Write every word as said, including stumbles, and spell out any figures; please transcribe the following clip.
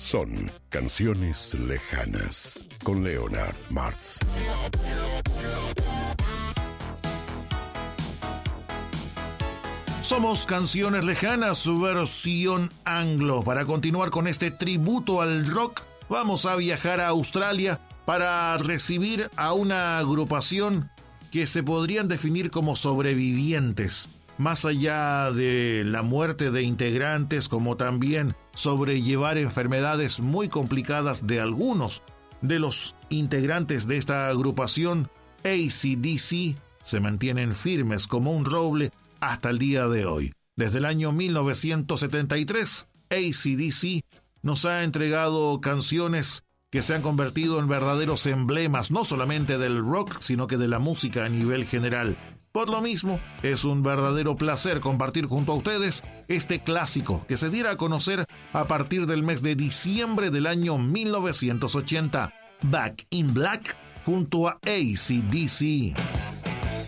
son Canciones Lejanas con Leonard Martz. Somos Canciones Lejanas, su versión anglo. Para continuar con este tributo al rock, vamos a viajar a Australia para recibir a una agrupación que se podrían definir como sobrevivientes, más allá de la muerte de integrantes, como también sobrellevar enfermedades muy complicadas de algunos de los integrantes de esta agrupación. A C D C se mantienen firmes como un roble hasta el día de hoy. Desde el año mil novecientos setenta y tres, A C D C nos ha entregado canciones que se han convertido en verdaderos emblemas, no solamente del rock, sino que de la música a nivel general. Por lo mismo, es un verdadero placer compartir junto a ustedes este clásico que se diera a conocer a partir del mes de diciembre del año mil novecientos ochenta, Back in Black, junto a A C D C.